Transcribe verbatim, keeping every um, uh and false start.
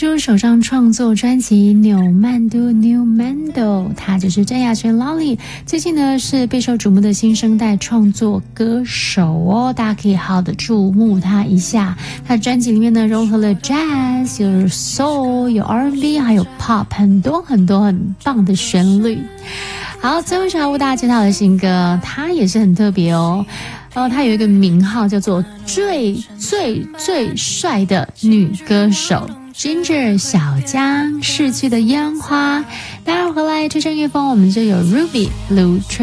出首张创作专辑《纽曼都 New Mando》，他就是郑雅纯 Lolly， 最近呢是备受瞩目的新生代创作歌手哦，大家可以好好的注目他一下。他的专辑里面呢融合了 Jazz， 有 Soul， 有 R and B， 还有 Pop， 很多很多很棒的旋律。好，最后是要为大家介绍的新歌，它也是很特别哦。哦，它有一个名号叫做最最最帅的女歌手 Ginger 小江逝去的烟花。待会儿回来吹声乐风，我们就有 Ruby Blue